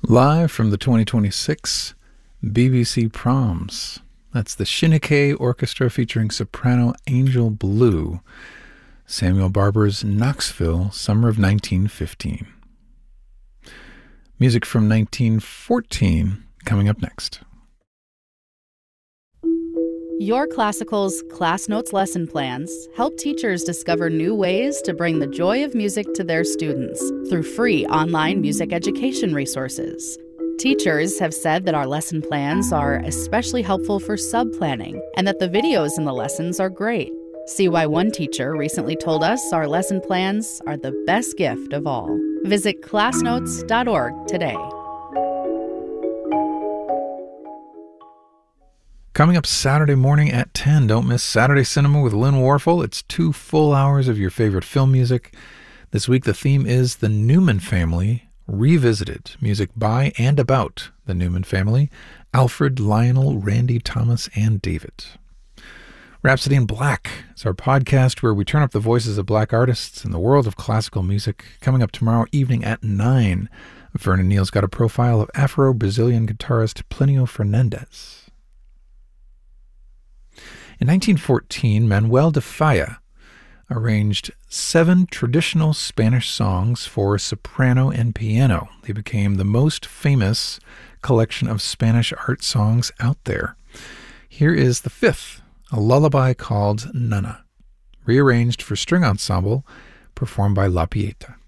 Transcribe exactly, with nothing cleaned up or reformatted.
Live from the twenty twenty-six B B C Proms. That's the Shinnick Orchestra featuring soprano Angel Blue, Samuel Barber's Knoxville, summer of nineteen fifteen. Music from nineteen fourteen coming up next. Your Classical's Class Notes lesson plans help teachers discover new ways to bring the joy of music to their students through free online music education resources. Teachers have said that our lesson plans are especially helpful for sub-planning and that the videos in the lessons are great. See why one teacher recently told us our lesson plans are the best gift of all. Visit class notes dot org today. Coming up Saturday morning at ten, don't miss Saturday Cinema with Lynn Warfel. It's two full hours of your favorite film music. This week the theme is The Newman Family Revisited, music by and about the Newman family, Alfred, Lionel, Randy, Thomas, and David. Rhapsody in Black is our podcast where we turn up the voices of black artists in the world of classical music. Coming up tomorrow evening at nine, Vernon Neal's got a profile of Afro-Brazilian guitarist Plinio Fernandez. In nineteen fourteen, Manuel de Falla arranged seven traditional Spanish songs for soprano and piano. They became the most famous collection of Spanish art songs out there. Here is the fifth, a lullaby called Nana, rearranged for string ensemble, performed by La Pieta.